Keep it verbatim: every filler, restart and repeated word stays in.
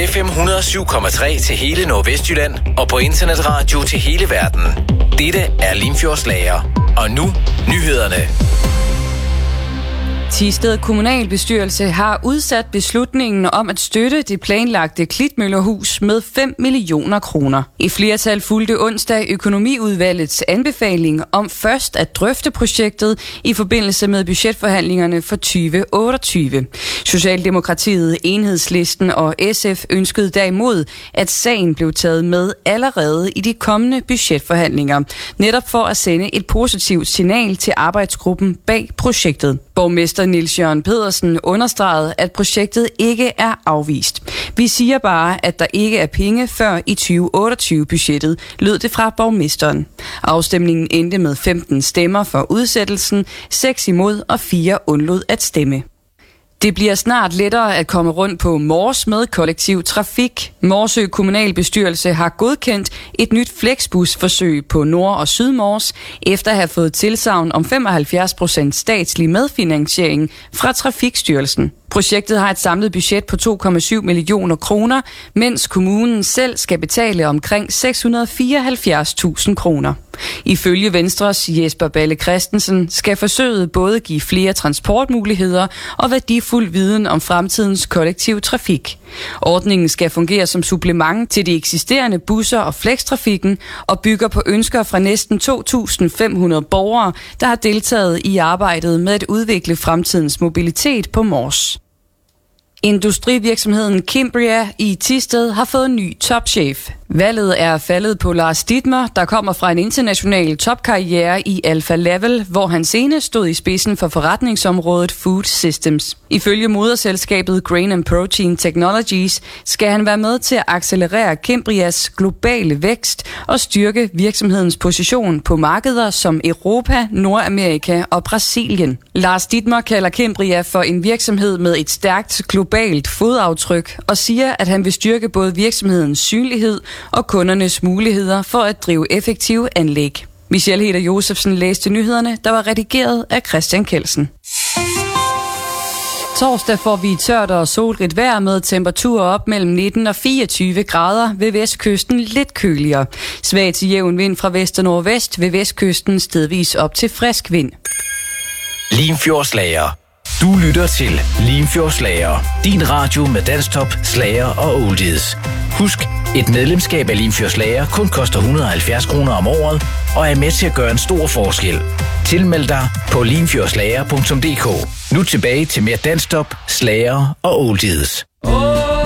F M et hundrede og syv komma tre til hele Nordvestjylland og på internetradio til hele verden. Dette er Limfjordslager. Og nu nyhederne. Thisted Kommunalbestyrelse har udsat beslutningen om at støtte det planlagte Klitmøllerhus med fem millioner kroner. I flertal fulgte onsdag økonomiudvalgets anbefaling om først at drøfte projektet i forbindelse med budgetforhandlingerne for tyve otteogtyve. Socialdemokratiet, Enhedslisten og S F ønskede derimod, at sagen blev taget med allerede i de kommende budgetforhandlinger, netop for at sende et positivt signal til arbejdsgruppen bag projektet. Borgmester Niels Jørgen Pedersen understregede, at projektet ikke er afvist. Vi siger bare, at der ikke er penge før i tyve otteogtyve-budgettet, lød det fra borgmesteren. Afstemningen endte med femten stemmer for udsættelsen, seks imod og fire undlod at stemme. Det bliver snart lettere at komme rundt på Mors med kollektiv trafik. Morsø Kommunalbestyrelse har godkendt et nyt flexbusforsøg på Nord- og Sydmors, efter at have fået tilsagn om femoghalvfjerds procent statslig medfinansiering fra Trafikstyrelsen. Projektet har et samlet budget på to komma syv millioner kroner, mens kommunen selv skal betale omkring seks hundrede og fireoghalvfjerds tusind kroner. Ifølge Venstres Jesper Balle Christensen skal forsøget både give flere transportmuligheder og værdifuld viden om fremtidens kollektiv trafik. Ordningen skal fungere som supplement til de eksisterende busser og flextrafikken og bygger på ønsker fra næsten to tusind fem hundrede borgere, der har deltaget i arbejdet med at udvikle fremtidens mobilitet på Mors. Industrivirksomheden Kimbria i Thisted har fået en ny topchef. Valget er faldet på Lars Dittmer, der kommer fra en international topkarriere i Alpha Level, hvor han senest stod i spidsen for forretningsområdet Food Systems. Ifølge moderselskabet Grain and Protein Technologies skal han være med til at accelerere Kimbrias globale vækst og styrke virksomhedens position på markeder som Europa, Nordamerika og Brasilien. Lars Dittmer kalder Kimbria for en virksomhed med et stærkt globalt fodaftryk og siger, at han vil styrke både virksomhedens synlighed og kundernes muligheder for at drive effektive anlæg. Michelle Heder Josefsen læste nyhederne, der var redigeret af Christian Kelsen. Torsdag får vi tørt og solrigt vejr med temperaturer op mellem nitten og fireogtyve grader, ved vestkysten lidt køligere. Svag til jævn vind fra vest og nordvest, ved vestkysten stedvis op til frisk vind. Limfjordslager. Du lytter til Limfjordslager. Din radio med dansktop, slager og oldies. Husk, et medlemskab af Limfjordslager kun koster et hundrede og halvfjerds kroner om året og er med til at gøre en stor forskel. Tilmeld dig på limfjordslager punktum d k. Nu tilbage til mere dansktop, slager og oldies.